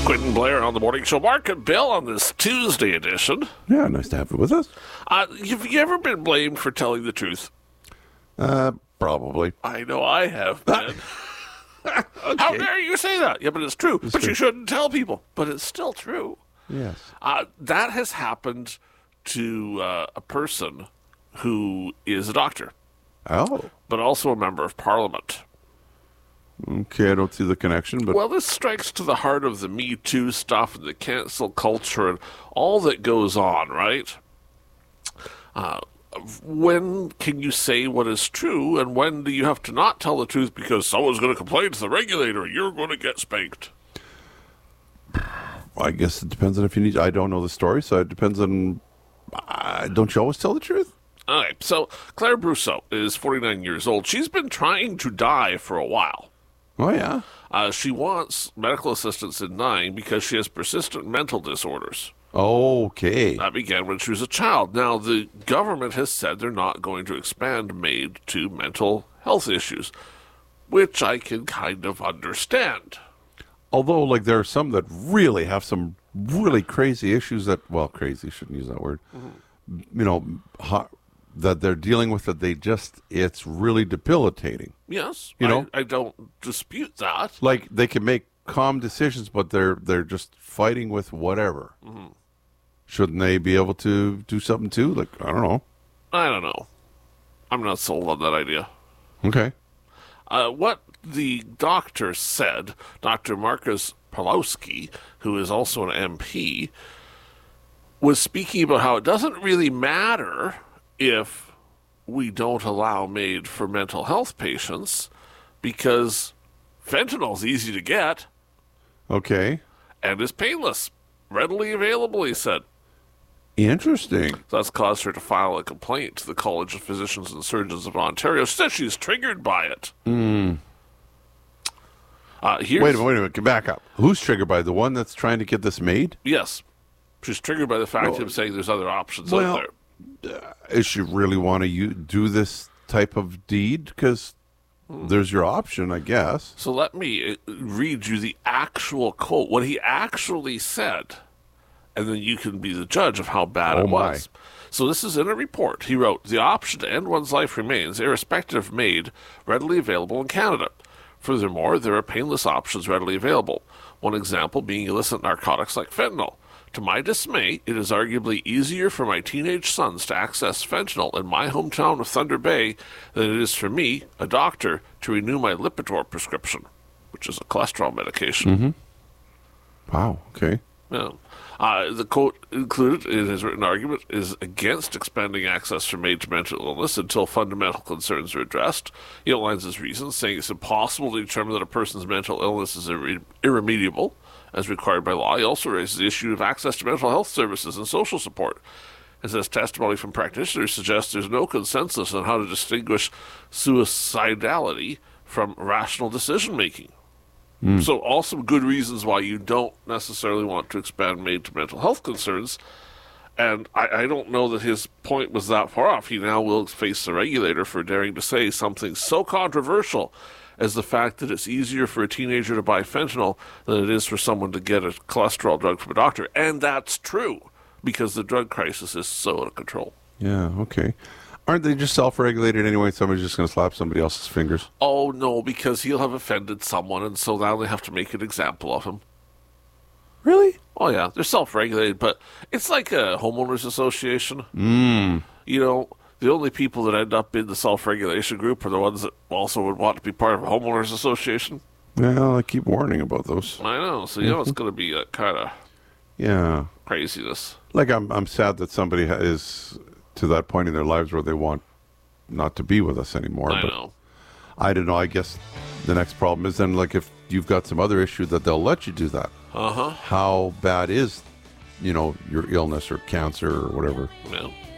Quentin Blair on the Morning Show. Mark and Bill on this Tuesday edition. Yeah, nice to have you with us. Have you ever been blamed for telling the truth? Probably. I know I have been. Okay. How dare you say that? Yeah, but it's true. But you shouldn't tell people. But it's still true. Yes. That has happened to a person who is a doctor, Oh. but also a member of Parliament. Okay, I don't see the connection, but Well, this strikes to the heart of the Me Too stuff and the cancel culture and all that goes on, right? When can you say what is true, and when do you have to not tell the truth because someone's going to complain to the regulator and you're going to get spanked? I guess it depends on if you need. I don't know the story, so it depends on. Don't you always tell the truth? All right, so Claire Brousseau is 49 years old. She's been trying to die for a while. Oh yeah. She wants medical assistance in dying because she has persistent mental disorders. Okay. That began when she was a child. Now, the government has said they're not going to expand MAID to mental health issues, which I can kind of understand. Although, like, there are some that really have some really crazy issues that, well, crazy, shouldn't use that word, you know, that they're dealing with that it's really debilitating. Yes, You know? I don't dispute that. Like, they can make calm decisions, but they're just fighting with whatever. Shouldn't they be able to do something too? Like, I don't know. I don't know. I'm not sold on that idea. Okay. What the doctor said, Dr. Marcus Pawlowski, who is also an MP, was speaking about how it doesn't really matter if we don't allow MAID for mental health patients because fentanyl's easy to get Okay. and is painless, readily available, he said. Interesting. So that's caused her to file a complaint to the College of Physicians and Surgeons of Ontario. She said she's triggered by it. Wait a minute. Get back up. Who's triggered by the one that's trying to get this made? Yes. She's triggered by the fact of him saying there's other options out there. Is she really want to do this type of deed? Because there's your option, I guess. So let me read you the actual quote, what he actually said, and then you can be the judge of how bad it was. So this is in a report. He wrote, "The option to end one's life remains, irrespective of MAID, readily available in Canada. Furthermore, there are painless options readily available, one example being illicit narcotics like fentanyl. To my dismay, it is arguably easier for my teenage sons to access fentanyl in my hometown of Thunder Bay than it is for me, a doctor, to renew my Lipitor prescription," which is a cholesterol medication. Wow. Okay. Yeah. The quote included in his written argument is against expanding access for MAID to mental illness until fundamental concerns are addressed. He outlines his reasons, saying it's impossible to determine that a person's mental illness is irremediable, as required by law. He also raises the issue of access to mental health services and social support. As his testimony from practitioners suggests, there's no consensus on how to distinguish suicidality from rational decision-making. So all some good reasons why you don't necessarily want to expand MAID to mental health concerns. And I don't know that his point was that far off. He now will face the regulator for daring to say something so controversial as the fact that it's easier for a teenager to buy fentanyl than it is for someone to get a cholesterol drug from a doctor. And that's true, because the drug crisis is so out of control. Yeah. Okay. Aren't they just self-regulated anyway? Somebody's just going to slap somebody else's fingers. Oh, no, because he'll have offended someone, and so now they have to make an example of him. Really? Oh, yeah, they're self-regulated, but it's like a homeowners association. You know, the only people that end up in the self-regulation group are the ones that also would want to be part of a homeowners association. Well, I keep warning about those. I know, so you know it's going to be a kind of Yeah. craziness. Like, I'm sad that somebody is to that point in their lives where they want not to be with us anymore. I but know. I don't know. I guess the next problem is then, like, if you've got some other issue that they'll let you do that. Uh-huh. How bad is, your illness or cancer or whatever? Yeah.